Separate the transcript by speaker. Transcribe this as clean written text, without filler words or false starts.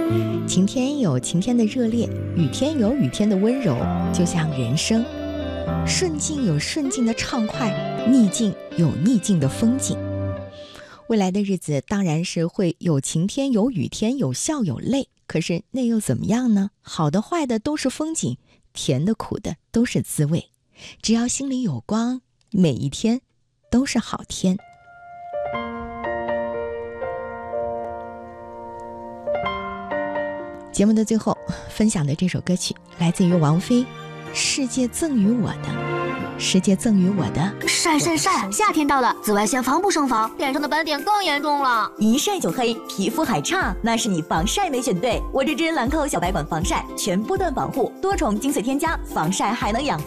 Speaker 1: 晴天有晴天的热烈，雨天有雨天的温柔，就像人生，顺境有顺境的畅快，逆境有逆境的风景。未来的日子当然是会有晴天有雨天，有笑有泪，可是那又怎么样呢？好的坏的都是风景，甜的苦的都是滋味，只要心里有光，每一天都是好天。节目的最后分享的这首歌曲来自于王菲，《世界赠予我的》。世界赠予我的
Speaker 2: 晒，夏天到了，紫外线防不胜防，脸上的斑点更严重了，
Speaker 3: 一晒就黑，皮肤还差，那是你防晒没选对。我这支兰蔻小白管防晒，全波段保护，多重精粹添加，防晒还能养